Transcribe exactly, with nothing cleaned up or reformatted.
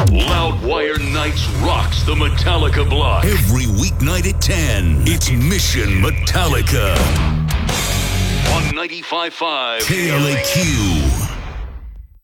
Loudwire Nights rocks the Metallica block. Every weeknight at ten, it's Mission Metallica. On ninety-five point five K L A Q.